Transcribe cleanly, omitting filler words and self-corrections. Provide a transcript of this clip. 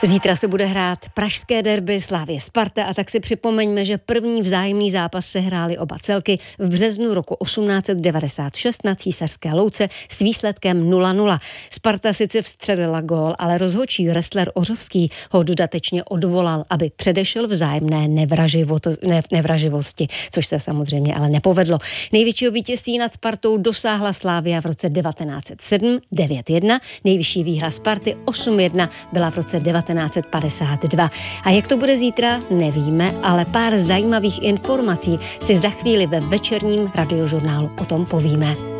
Zítra se bude hrát pražské derby Slavie Sparta a tak si připomeňme, že první vzájemný zápas se hrály oba celky v březnu roku 1896 na Císařské louce s výsledkem 0-0. Sparta sice vstřelila gól, ale rozhodčí wrestler Ořovský ho dodatečně odvolal, aby předešel vzájemné nevraživosti, což se samozřejmě ale nepovedlo. Největšího vítězství nad Spartou dosáhla Slavia v roce 1907 9-1, nejvyšší výhra Sparty 8-1 byla v roce 1952. A jak to bude zítra, nevíme, ale pár zajímavých informací si za chvíli ve večerním radiožurnálu o tom povíme.